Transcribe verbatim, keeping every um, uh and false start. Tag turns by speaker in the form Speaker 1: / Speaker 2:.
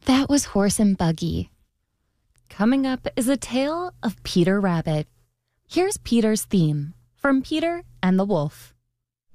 Speaker 1: That was Horse and Buggy. Coming up is a tale of Peter Rabbit. Here's Peter's theme from Peter and the Wolf.